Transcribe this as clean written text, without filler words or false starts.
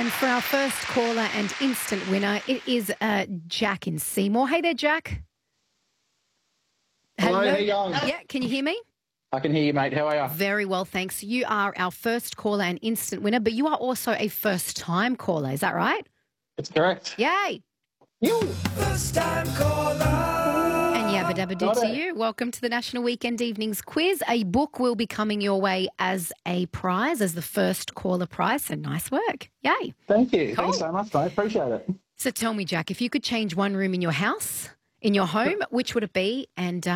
And for our first caller and instant winner, it is Jack in Seymour. Hey there, Jack. Hello, how you going? Yeah, can you hear me? I can hear you, mate. How are you? Very well, thanks. You are our first caller and instant winner, but you are also a first-time caller. Is that right? It's correct. Yay. You. First-time caller. And yabba dabba do Got to it. you. Welcome to the National Weekend Evenings Quiz. A book will be coming your way as a prize, as the first caller prize. So nice work. Yay. Thank you. Cool. Thanks so much, mate. Appreciate it. So tell me, Jack, if you could change one room in your house, in your home, which would it be? And